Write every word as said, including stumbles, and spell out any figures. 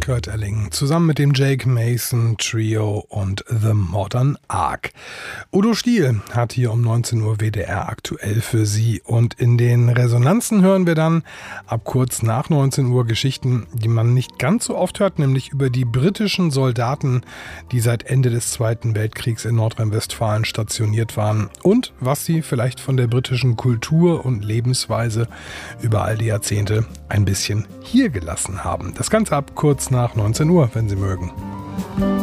Kurt Elling zusammen mit dem Jake Mason Trio und The Modern Ark. Udo Stiel hat hier um neunzehn Uhr W D R aktuell für Sie, und in den Resonanzen hören wir dann ab kurz nach neunzehn Uhr Geschichten, die man nicht ganz so oft hört, nämlich über die britischen Soldaten, die seit Ende des Zweiten Weltkriegs in Nordrhein-Westfalen stationiert waren und was sie vielleicht von der britischen Kultur und Lebensweise über all die Jahrzehnte ein bisschen hier gelassen haben. Das Ganze ab kurz nach neunzehn Uhr, wenn Sie mögen.